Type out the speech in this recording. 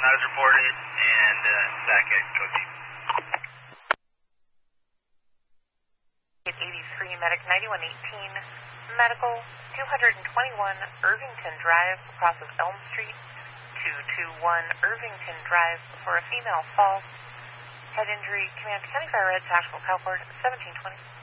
As reported, and back at Cody. 83, Medic 9118, Medical 221 Irvington Drive, across of Elm Street, 221 Irvington Drive, for a female fall. Head injury, Command County Fire Red, Tactical Cowport, 1720.